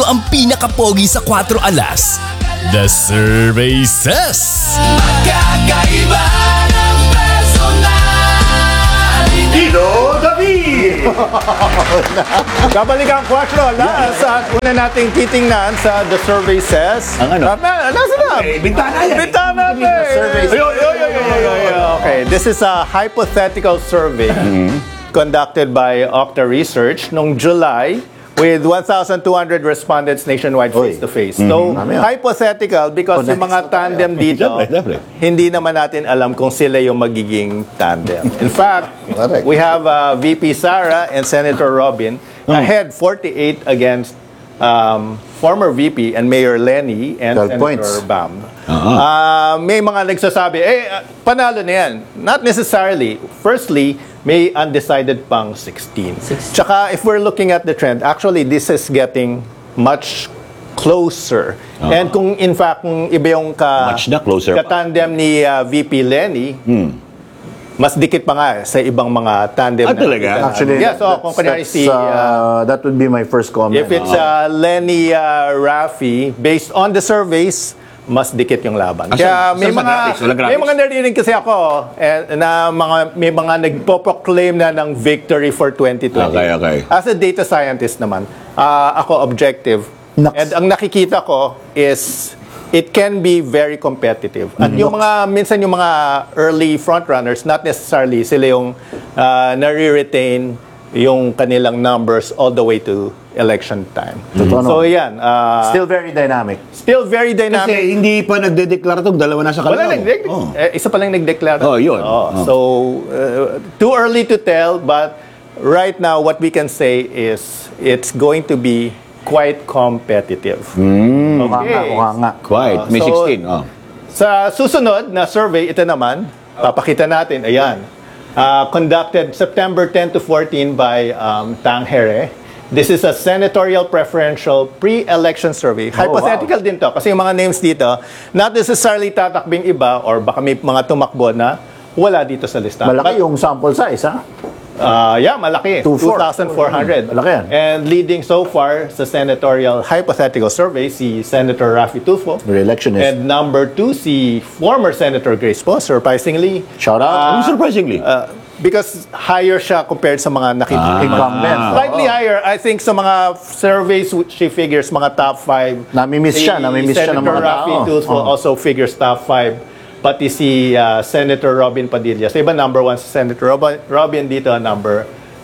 Sino ang pinaka-pogi sa 4 alas? The survey says... Magkakaiba ng personality. Tito David! Kabalik ang 4 alas at una nating titingnan sa The Survey Says. Ang ano? Nasa na? Bintana yan. Bintana na Survey eh. Okay, this is a hypothetical survey conducted by Okta Research noong July with 1,200 respondents nationwide face-to-face. So, hypothetical because yung mga tandem dito, hindi naman natin alam kung sila yung magiging tandem. In fact, we have VP Sara and Senator Robin ahead 48 against former VP and Mayor Lenny and Senator Bam. May mga nagsasabi, panalo na yan. Not necessarily. Firstly, may undecided pang 16. Tsaka if we're looking at the trend, actually this is getting much closer. And kung in fact, kung iba yung katandem ni VP Lenny, mas dikit pa nga sa ibang mga tandem. Talaga? Actually, yeah, so kung kunyari si... that would be my first comment. If it's Lenny Raffy, based on the surveys, mas dikit yung laban. Kaya may mga narinig kasi ako na may mga nagpo-proclaim na ng victory for 2020. Okay. As a data scientist naman, ako objective. And ang nakikita ko is it can be very competitive. At yung minsan yung mga early frontrunners, not necessarily sila yung nare-retain yung kanilang numbers all the way to election time. So yan. Still very dynamic. Still very dynamic. Kasi hindi pa nagde-declare itong dalawa na sa kalaw. Isa pa lang nagdeklara. Yun. So, too early to tell, but right now what we can say is it's going to be quite competitive. Okay. Quite. May 16. Sa susunod na survey, ito naman, papakita natin, ayan. Conducted September 10 to 14 by Tang Here. This is a senatorial preferential pre-election survey. Hypothetical din to kasi yung mga names dito, not necessarily tatakbing iba or baka may mga tumakbo na wala dito sa listahan. Malaki yung sample size, ha? Yeah, malaki. 2,400. Malaki yan. And leading so far sa senatorial hypothetical survey, si Senator Raffy Tulfo. Re-electionist. And number 2, si former Senator Grace Poe, surprisingly. Shout out. Surprisingly? Because higher siya compared sa mga incumbent. Slightly higher. I think sa mga surveys, she figures mga top 5. Namimiss siya ng mga tao. Senator Raffy Tulfo also figures top 5. Pati si Senator Robin Padilla. Sa iba, number 1 si Senator Robin dito, number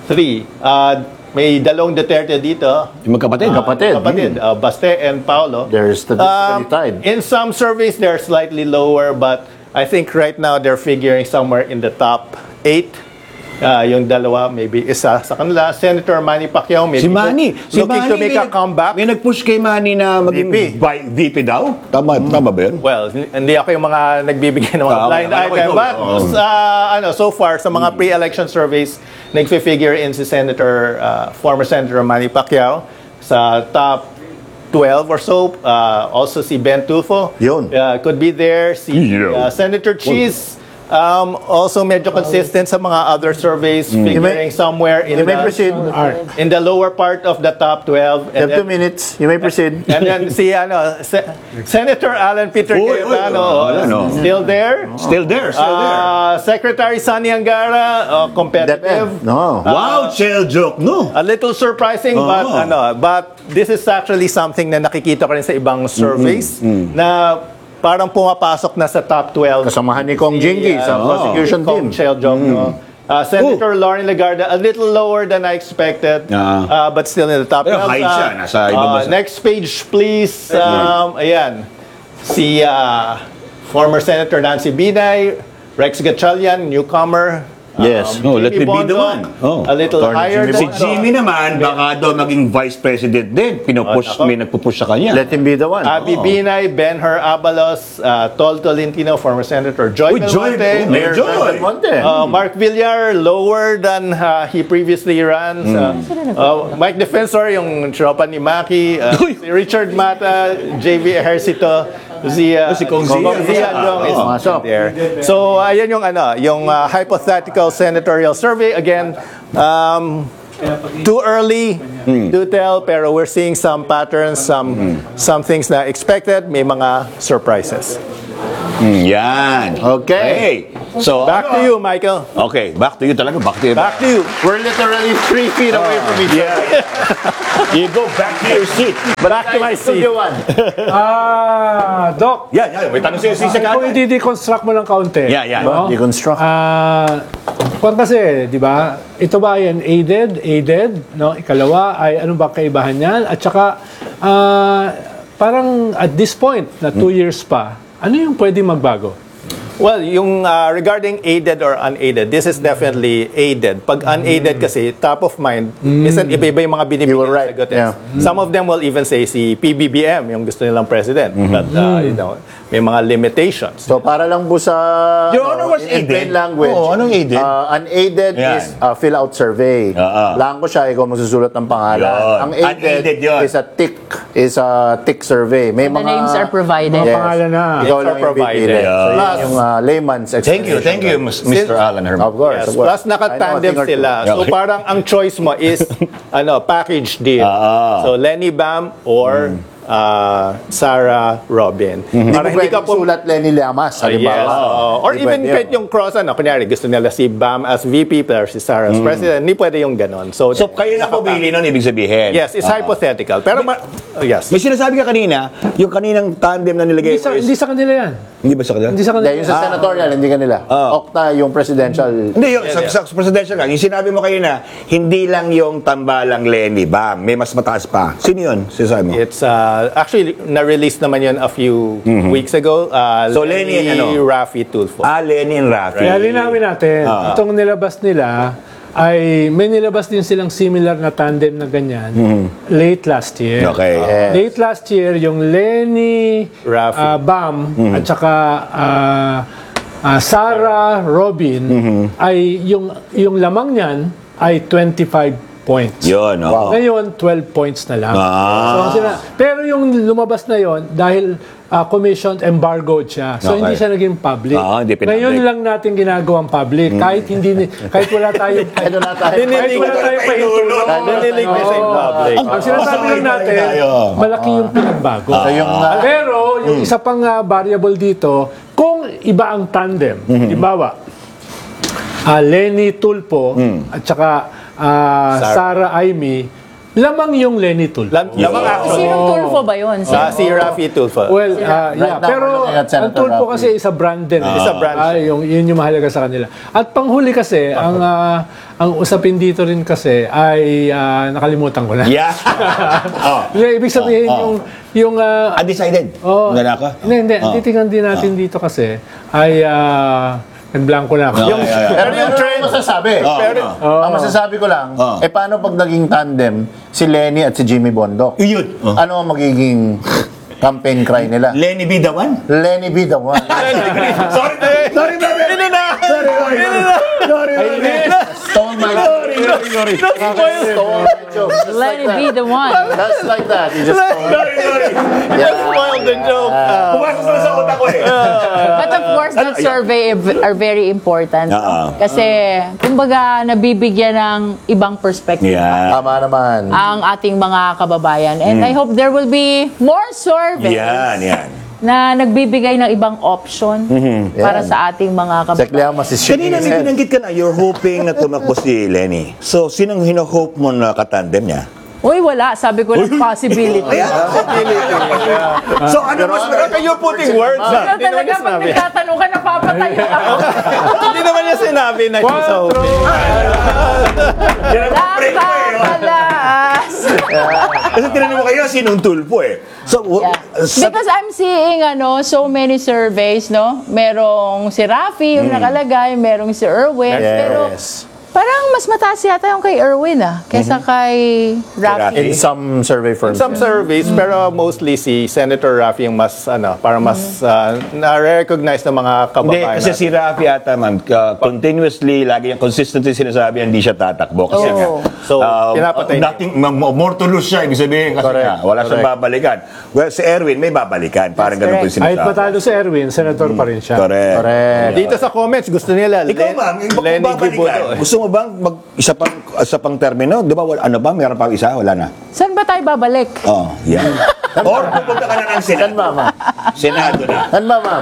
3. May dalawang Duterte dito. Yung magkapatid. Baste and Paolo. They're statistically tied. In some surveys, they're slightly lower, but I think right now they're figuring somewhere in the top 8. Yung dalawa, maybe isa sa kanila. Senator Manny Pacquiao, maybe looking to make a comeback. May nag-push kay Manny na maging VP daw? Tama ba yun? Well, hindi ako yung mga nagbibigay ng mga blind item. But so far, sa mga pre-election surveys, nag-figure in si former Senator Manny Pacquiao sa top 12 or so. Also si Ben Tulfo. Could be there. Si Senator Cheese. Also medyo consistent sa mga other surveys, figuring somewhere in the lower part of the top 12. You have 2 minutes. You may proceed. And then si Senator Alan Peter Cayetano, still there. Secretary Sonny Angara, competitive. Wow, shell joke, no? A little surprising, but this is actually something na nakikita ko rin sa ibang surveys na parang pumapasok na sa top 12. Kasamahan ni Kong Jingy sa prosecution team. Senator Lauren Legarda, a little lower than I expected, but still in the top 12. High siya, nasa ibang basa. Next page, please. Ayan. Si former Senator Nancy Binay, Rex Gatchalian, newcomer. Yes. Let me be the one. A little higher. Si Jimmy naman, baka daw maging vice president din. May nagpupush sa kanya. Let him be the one. Abby Binay, Ben-Hur Abalos, Tol Tolentino, former Senator Joy Belmonte. Mayor Joy. Mark Villar, lower than he previously ran. Mike Defensor, yung tropa ni Maki. Si Richard Mata, JV Ejercito. Si Kong Ziandong is there. So, ayan yung hypothetical senatorial survey. Again, too early. do tell, pero we're seeing some patterns, some things na expected, may mga surprises. Yan. Okay. So, Back to you, Michael. Okay, back to you talaga. Back to you. Back to you. We're literally 3 feet away from each other. You go back to your seat. Back to my seat. Studio 1. Doc, Yan. May tanong sa'yo si kung i-deconstruct mo ng kaunti. Yan. No? Deconstruct. Kung kasi, di ba, ito ba ay aided, no? Ikalawa ay ano ba kaibahan niyan? At saka, parang at this point, na 2 years pa, ano yung pwede magbago? Well, yung regarding aided or unaided, this is definitely aided. Pag unaided kasi, top of mind, minsan iba-iba yung mga binibigyan You were right. sagot. Yeah. Some of them will even say si PBBM, yung gusto nilang president. But, you know, may mga limitations. So para lang po sa Your Honor was in plain aided. language. Oo, anong aided? Unaided Yan. is a fill-out survey. Blanco siya, ikaw magsusulat ng pangalan. Yun. Ang aided Unaided yun. is a tick survey. May The mga names are provided. Yes. Pangalan na. Ikaw Names lang are yung provided. pipili. So yun Plus- yung layman's Thank you, explanation. Mr. Alan Herman. Of course. Yes. of course. Plus, naka-tandem I know a thing or two. sila. So, Okay. parang ang choice mo is, package deal. So, Lenny Bam or Sarah Robin. Hindi Para mo pwede sulat Lenny Llamas, halimbawa. Or Hindi even pwede kahit yung cross, kunyari, gusto nila si Bam as VP, pero si Sarah as President, hindi pwede yung ganon. So, Kayo na pumili nun, ibig sabihin. yes, it's hypothetical. Pero, yes. May sinasabi ka kanina, yung kaninang tandem na nilagay Hindi sa kanila yan. Hindi ba sa kanila? Hindi sa kanila. Hindi, yung sa senatorial, hindi kanila. Okta, yung presidential. Hindi, yung sa presidential lang. Yung sinabi mo kanina, hindi lang yung tambalang Lenny, bam, may mas mataas pa. Sino yun? Sinasabi mo? It's actually na-release naman yun a few weeks ago. So, Lenny and ano? Rafi Tulfo. Lenny and Rafi. Kaya linawin natin, itong nilabas nila, ay may nilabas din silang similar na tandem na ganyan late last year. Okay. Late last year, yung Lenny, Rafi. Bam, at saka Sarah Robin, ay yung lamang niyan ay 25 points. Yun, oh. Ngayon, 12 points na lang. Pero yung lumabas na yon dahil commissioned, embargoed siya. So, Okay. hindi siya naging public. Hindi pinablik. Ngayon lang natin ginagawang public. Kahit wala tayong Ano na tayo? kahit wala tayong pahintulot. Nanilig na siya in public. Ang sinasabi lang natin, malaki yung pinagbago. So yung Pero, yung isa pang variable dito, kung iba ang tandem, halimbawa, Lenny Tulfo at saka Sarah Aimee, lamang yung Lenny Tulfo. Lamang actually. Sinong Tulfo ba yun? Si Rafi Tulfo. Well, Right now, pero we're looking at Senator ang Tulfo Rafi. kasi isa brand din. Isa brand. Yun yung mahalaga sa kanila. At panghuli kasi, ang usapin dito rin kasi ay nakalimutan ko na. Yeah. Ibig sabihin yung Undecided. Hindi. Ang titingnan din natin dito kasi ay nagblanko na ako. Pero yung trend masasabi. Ang masasabi ko lang, paano pag naging tandem si Lenny at si Jimmy Bondoc? Yun. Ano ang magiging campaign cry nila? Lenny be the one? Lenny be the one. Sorry, brother. Stole my joke. Let it be the one. Just like that. You just stole Spoiled the joke. Pumasok na sa utak ko eh. But of course, that survey are very important. Kasi, kumbaga, nabibigyan ng ibang perspective Yeah. Tama naman. ang ating mga kababayan. And I hope there will be more surveys Yan. na nagbibigay ng ibang option para Yan. sa ating mga kababayan. Sekliang masisip. Kanina may binanggit ka na, you're hoping na tumakbo si Lenny. So, sinong hino-hope mo na katandem niya? Uy, wala. Sabi ko lang possibility. So, ano mas You're putting words. Ikaw talaga, pag nagtatanong ka, napapatay ako. Hindi naman niya sinabi na she's hoping. Napakalaas. Kasi tinanong mo kayo, sinong tulpo eh. So, Because I'm seeing so many surveys, no? Merong si Rafi yung nakalagay, merong si Erwin, pero parang mas mataas yata yung kay Erwin kaysa kay Rafi. In some survey firms. Some surveys, pero mostly si Senator Rafi yung mas, parang mas na-recognize ng mga Hindi, kababayan. kasi si Rafi ata, ma'am, continuously, lagi yung consistently sinasabi, hindi siya tatakbo. Kasi nga, So, pinapatay niya. more to lose siya, ibig sabihin, kasi nga, wala siyang babalikan. Well, si Erwin, may babalikan. Parang ganun po yung Kahit sinasabi. patalo si Erwin, senator pa rin siya. Correct. Correct. Dito sa comments, gusto nila Ikaw, ma'am, yung Lenny babalikan. Gibudo. Gusto Gusto mo bang isa pang termino? Di ba, ano ba? Meron pa isa? Wala na. Saan ba tayo babalik? Oh, yan. Or pupunta ka na ng Senado. Mama. Senado na. Ano ba, ma'am?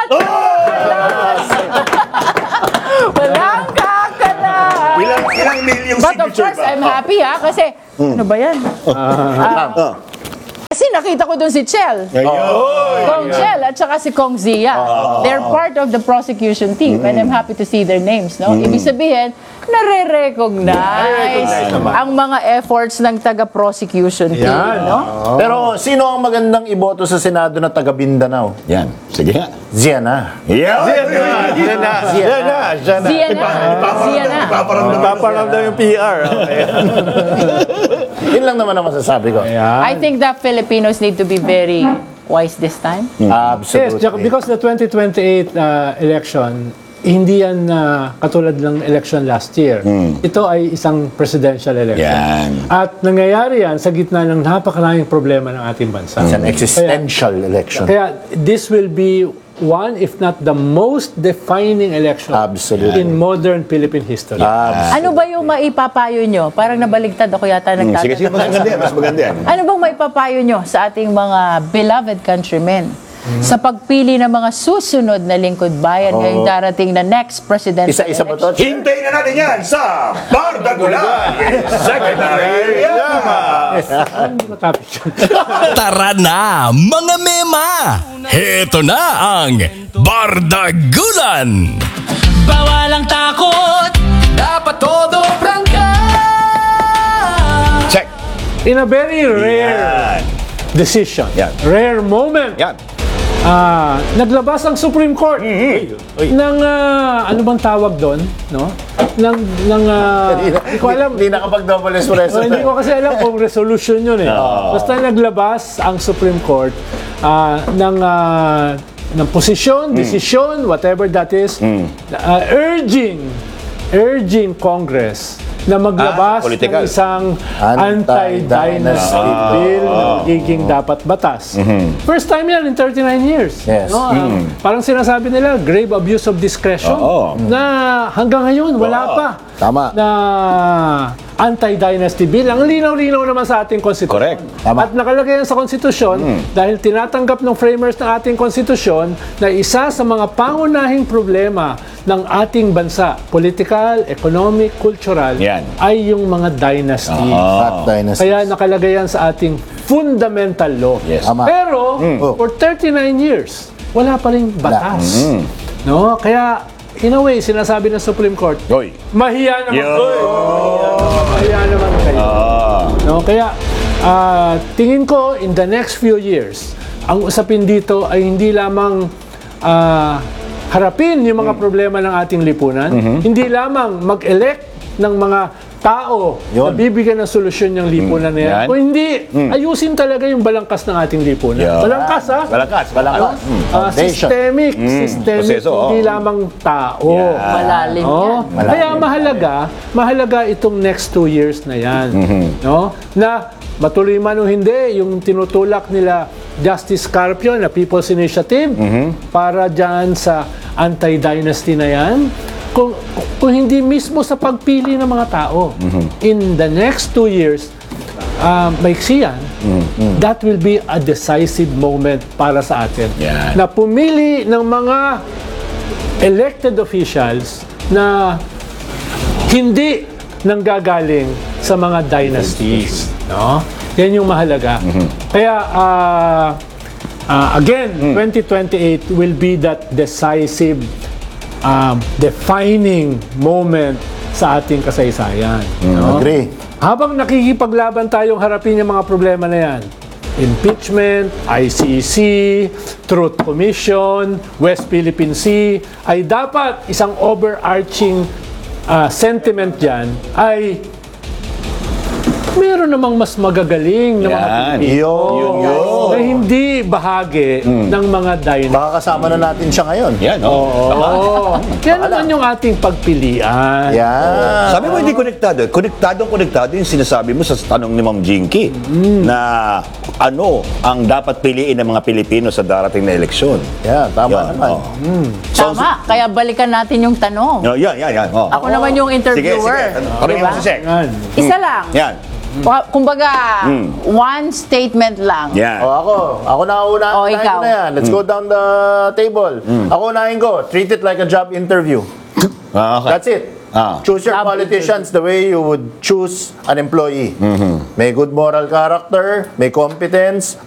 Walang kakala. Ilang million But of signature course, ba? I'm happy kasi, ano ba yan? Oh. Kasi nakita ko doon si Chel. Kong Chel at saka si Kong Zia. They're part of the prosecution team and I'm happy to see their names. No? Ibig sabihin, nare-recognize ang mga efforts ng taga-prosecution team. Yan. No? Pero sino ang magandang iboto sa Senado na taga Mindanao? Yan. Sige nga. Ziana. Yeah. Siya na. Zia na. Zia na. Paparamdam yung PR. Okay. Yun lang naman ang masasabi ko. I think that Filipinos need to be very wise this time. Yes, Absolutely. because the 2028 election, hindi yan katulad ng election last year. Ito ay isang presidential election. Yan. At nangyayari yan sa gitna ng napakaraming problema ng ating bansa. It's an existential election. Kaya this will be one, if not the most defining election Absolutely. in modern Philippine history. Ano ba yung maipapayo nyo? Parang nabaligtad ako yata Sige, nagtatanong. mas maganda yan. Mas maganda yan. Ano bang maipapayo nyo sa ating mga beloved countrymen sa pagpili ng mga susunod na lingkod bayan ngayong darating na next presidential Isa-isa ba to? election? Hintayin na natin yan sa Bardagulan. Secretary Yama. Matapos yun. Tara na, mga mema! Heto na ang Bardagulan! Bawal ang takot, dapat todo prangka. Check. In a very rare decision, Yan. rare moment, Yan. naglabas ang Supreme Court ng ano bang tawag doon, no? Hindi ko alam. Hindi nakapag-double espresso. Hindi ko kasi alam kung resolution yun eh. Basta naglabas ang Supreme Court ng posisyon, desisyon, whatever that is, urging Congress na maglabas ng political. isang anti-dynasty bill na magiging dapat batas. First time yan in 39 years. Yes. No? Parang sinasabi nila, grave abuse of discretion Oo. na hanggang ngayon wala pa Tama. na anti-dynasty bill. Ang linaw-linaw naman sa ating konstitusyon. Correct. Tama. At nakalagay yan sa konstitusyon dahil tinatanggap ng framers ng ating konstitusyon na isa sa mga pangunahing problema ng ating bansa, political, economic, cultural, Yan. ay yung mga dynasty. Fat dynasty. Kaya nakalagay yan sa ating fundamental law. Yes. Tama. Pero, for 39 years, wala pa rin batas. No? Kaya, in a way, sinasabi ng Supreme Court, Hoy. mahiya naman Yo. kayo. Mahiya naman kayo. No? Kaya, tingin ko, in the next few years, ang usapin dito ay hindi lamang harapin yung mga problema ng ating lipunan, hindi lamang mag-elect ng mga tao na bibigyan ng solusyon yung lipunan na yan. Yan. Kung hindi, ayusin talaga yung balangkas ng ating lipunan. Yeah. Balangkas, ha? Balangkas. Foundation. Systemic, Proseso, hindi lamang tao. Malalim yan. Kaya mahalaga itong next 2 years na yan. No? Na matuloy man o hindi, yung tinutulak nila Justice Carpio na People's Initiative para dyan sa anti-dynasty na yan, kung hindi mismo sa pagpili ng mga tao. In the next 2 years, maiksi yan, that will be a decisive moment para sa atin. Yan. Na pumili ng mga elected officials na hindi nanggagaling sa mga dynasties. No? Yan yung mahalaga. Kaya, again, 2028 will be that decisive, defining moment sa ating kasaysayan. No? Agree. Habang nakikipaglaban tayong harapin yung mga problema na yan, impeachment, ICC, Truth Commission, West Philippine Sea, ay dapat isang overarching sentiment dyan ay meron namang mas magagaling na mga Yan. Pilipino Yun. na hindi bahagi ng mga dynasty. Baka kasama na natin siya ngayon. Yan, oh. Oo. Yan naman yung ating pagpilian. Yan. Sabi mo hindi konektado. Konektado yung sinasabi mo sa tanong ni Ma'am Jinky na ano ang dapat piliin ng mga Pilipino sa darating na eleksyon. Yan, tama Yan, naman. oh. So, Tama, kaya balikan natin yung tanong. yan. Oh. Ako naman yung interviewer. Tanongin Diba? mo si Sek. Yan. Isa lang. Yan. Kumbaga, one statement lang. Yan. Ako na unahin Oh, ikaw. na yan. Let's go down the table. Ako unahin ko. Treat it like a job interview. Okay. That's it. Choose your Job politicians the way you would choose an employee. May good moral character, may competence,